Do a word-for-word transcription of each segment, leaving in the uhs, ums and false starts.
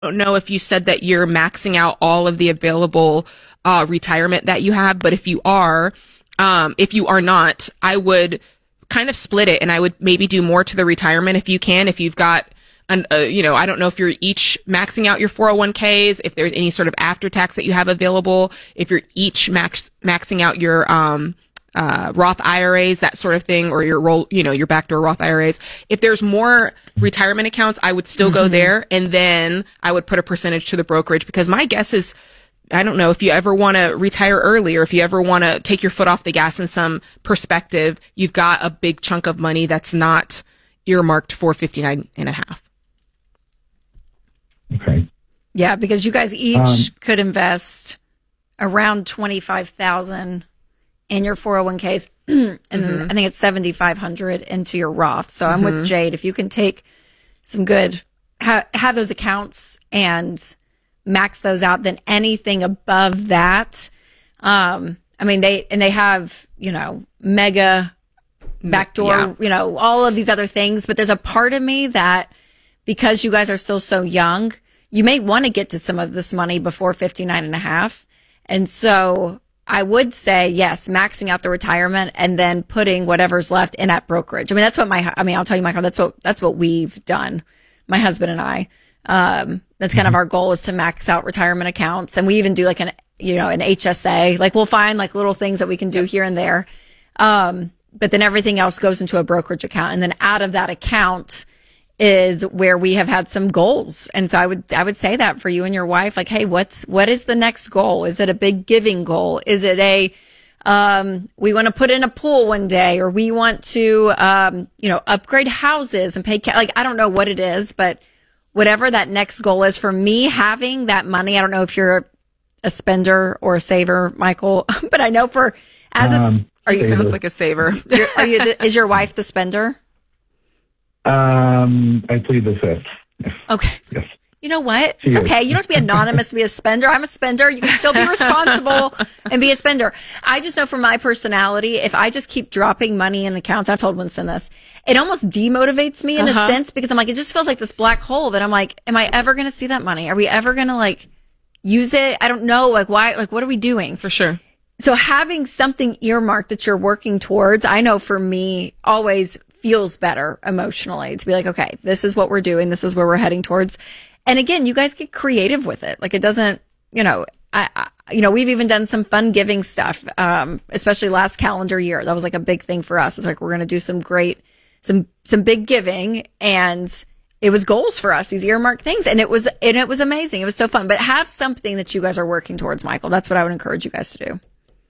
don't know if you said that you're maxing out all of the available uh, retirement that you have, but if you are, um, if you are not, I would kind of split it, and I would maybe do more to the retirement if you can. If you've got, an, uh, you know, I don't know if you're each maxing out your four oh one k's, if there's any sort of after tax that you have available, if you're each max maxing out your um, uh, Roth I R As, that sort of thing, or your roll, you know, your backdoor Roth I R As. If there's more retirement accounts, I would still mm-hmm. go there, and then I would put a percentage to the brokerage, because my guess is, I don't know, if you ever want to retire early, or if you ever want to take your foot off the gas in some perspective, you've got a big chunk of money that's not earmarked for fifty-nine and a half. Okay. Yeah, because you guys each um, could invest around twenty-five thousand in your four oh one k's, and mm-hmm. I think it's seventy-five hundred into your Roth. So I'm mm-hmm. with Jade. If you can take some good, ha- have those accounts and max those out, then anything above that, um, I mean, they, and they have, you know, mega backdoor, yeah. you know, all of these other things. But there's a part of me that, because you guys are still so young, you may want to get to some of this money before fifty-nine and a half. And so I would say, yes, maxing out the retirement and then putting whatever's left in at brokerage. I mean, that's what my, I mean, I'll tell you, Michael, that's what, that's what we've done. My husband and I, um, that's kind of our goal, is to max out retirement accounts. And we even do like an, you know, an H S A, like we'll find like little things that we can do here and there. Um, but then everything else goes into a brokerage account. And then out of that account is where we have had some goals. And so I would, I would say that for you and your wife, like, hey, what's, what is the next goal? Is it a big giving goal? Is it a, um, we want to put in a pool one day, or we want to, um, you know, upgrade houses and pay, ca- like, I don't know what it is, but whatever that next goal is. For me, having that money, I don't know if you're a spender or a saver, Michael, but I know for, as um, it's, are you, sounds like a saver. Are you, the, is your wife the spender? Um, I plead the fifth. Yes. Okay. Yes. You know what? She it's is. okay. You don't have to be anonymous to be a spender. I'm a spender. You can still be responsible and be a spender. I just know from my personality, if I just keep dropping money in accounts, I've told Winston this, it almost demotivates me in uh-huh. a sense, because I'm like, it just feels like this black hole that I'm like, am I ever going to see that money? Are we ever going to like use it? I don't know. Like, why? Like, what are we doing? For sure. So having something earmarked that you're working towards, I know for me, always feels better emotionally to be like, okay, this is what we're doing. This is where we're heading towards. And again, you guys get creative with it. Like, it doesn't, you know, I, I you know, we've even done some fun giving stuff, um, especially last calendar year. That was like a big thing for us. It's like, we're going to do some great, some, some big giving. And it was goals for us, these earmarked things. And it was, and it was amazing. It was so fun. But have something that you guys are working towards, Michael. That's what I would encourage you guys to do.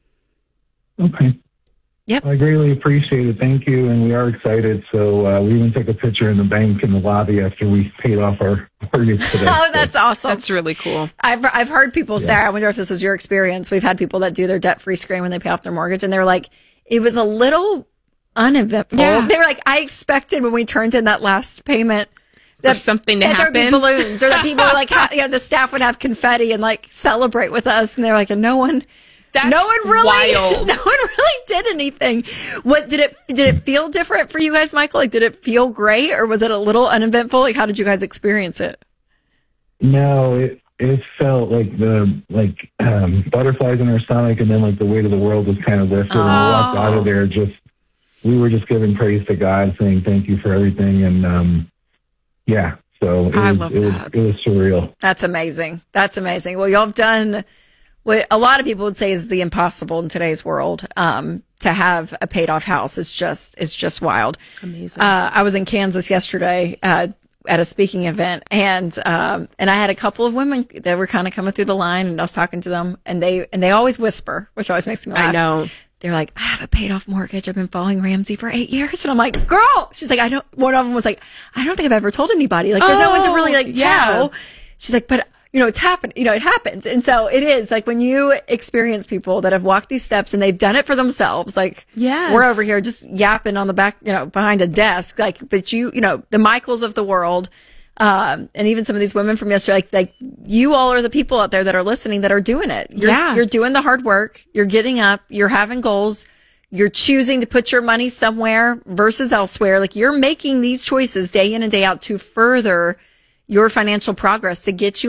Okay. Yep. I greatly appreciate it. Thank you. And we are excited. So uh, we even took a picture in the bank in the lobby after we paid off our mortgage today. Oh, that's awesome. That's really cool. I've I've heard people yeah. say, I wonder if this was your experience. We've had people that do their debt-free screen when they pay off their mortgage, and they're like, it was a little uneventful. Yeah. They were like, I expected when we turned in that last payment that for something to that happen. There'd be balloons, or that people were like, ha- you know, the staff would have confetti and like celebrate with us, and they're like, and no one. That's no one really, wild. no one really did anything. What did it, did it feel different for you guys, Michael? Like, did it feel great, or was it a little uneventful? Like, how did you guys experience it? No, it, it felt like the, like, um, butterflies in our stomach, and then like the weight of the world was kind of lifted. Oh. And we walked out of there just, we were just giving praise to God, saying thank you for everything. And, um, yeah, so it I was, love it was, that. it was surreal. That's amazing. That's amazing. Well, y'all have done what a lot of people would say is the impossible in today's world. Um, to have a paid off house is just, it's just wild. Amazing. Uh, I was in Kansas yesterday, uh, at a speaking event, and, um, and I had a couple of women that were kind of coming through the line, and I was talking to them, and they, and they always whisper, which always makes me laugh. I know. They're like, I have a paid off mortgage. I've been following Ramsey for eight years. And I'm like, girl, she's like, I don't, one of them was like, I don't think I've ever told anybody. Like, there's no one to really like yeah. tell. She's like, but you know, it's happened, you know, it happens. And so it is like when you experience people that have walked these steps and they've done it for themselves, like yes. we're over here just yapping on the back, you know, behind a desk, like, but you, you know, the Michaels of the world, um, and even some of these women from yesterday, like, like you all are the people out there that are listening that are doing it. You're, yeah. you're doing the hard work. You're getting up. You're having goals. You're choosing to put your money somewhere versus elsewhere. Like, you're making these choices day in and day out to further your financial progress to get you